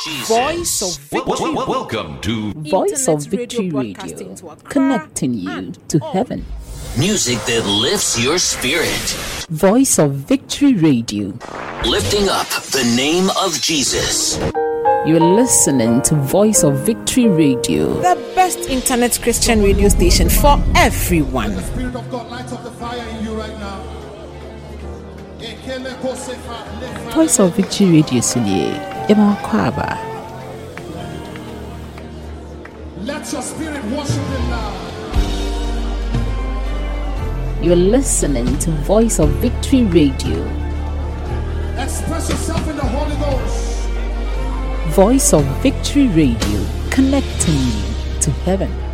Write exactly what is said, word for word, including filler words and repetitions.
Jesus. Voice of Victory. Wel- wel- welcome to Voice of Victory Radio, connecting you to heaven. music that lifts your spirit. Voice of Victory Radio. Lifting up the name of Jesus. You're listening to Voice of Victory Radio, the best internet Christian radio station for everyone. The Spirit of God lights up the fire in you right now. Voice of Victory Radio Sulie, Emma Kwaba. Let your spirit worship him now. You're listening to Voice of Victory Radio. Express yourself in the Holy Ghost. Voice of Victory Radio, connecting you to heaven.